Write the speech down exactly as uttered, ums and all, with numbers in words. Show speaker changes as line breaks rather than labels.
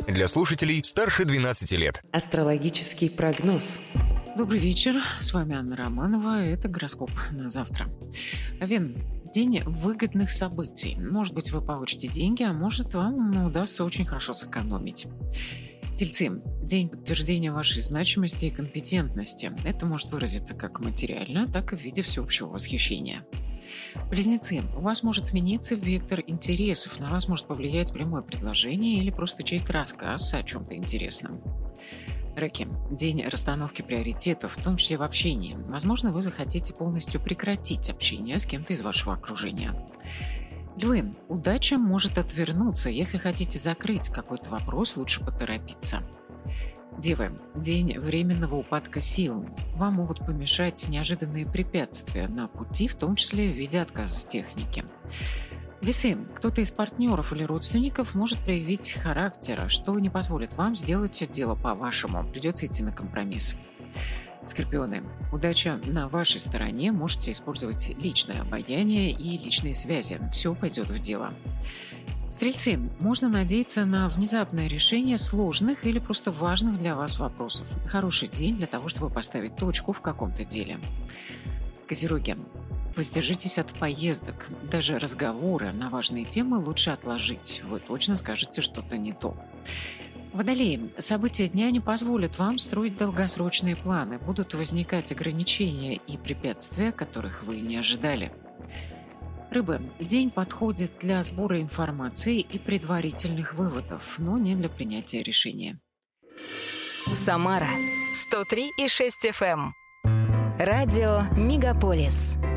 Для слушателей старше двенадцати лет.
Астрологический прогноз.
Добрый вечер, с вами Анна Романова, это гороскоп на завтра. Овен, день выгодных событий. Может быть, вы получите деньги, а может, вам удастся очень хорошо сэкономить. Тельцы, день подтверждения вашей значимости и компетентности. Это может выразиться как материально, так и в виде всеобщего восхищения. Близнецы, у вас может смениться вектор интересов, на вас может повлиять прямое предложение или просто чей-то рассказ о чем-то интересном. Раки, день расстановки приоритетов, в том числе в общении. Возможно, вы захотите полностью прекратить общение с кем-то из вашего окружения. Львы, удача может отвернуться. Если хотите закрыть какой-то вопрос, лучше поторопиться. Девы, день временного упадка сил. Вам могут помешать неожиданные препятствия на пути, в том числе в виде отказа техники. Весы, кто-то из партнеров или родственников может проявить характер, что не позволит вам сделать дело по-вашему. Придется идти на компромисс. Скорпионы, удача на вашей стороне, можете использовать личное обаяние и личные связи. Все пойдет в дело. Стрельцы, можно надеяться на внезапное решение сложных или просто важных для вас вопросов. Хороший день для того, чтобы поставить точку в каком-то деле. Козероги, воздержитесь от поездок. Даже разговоры на важные темы лучше отложить. Вы точно скажете что-то не то. Водолеи, события дня не позволят вам строить долгосрочные планы. Будут возникать ограничения и препятствия, которых вы не ожидали. Рыбы, день подходит для сбора информации и предварительных выводов, но не для принятия решения.
Самара сто три и шесть эф эм. Радио Мегаполис.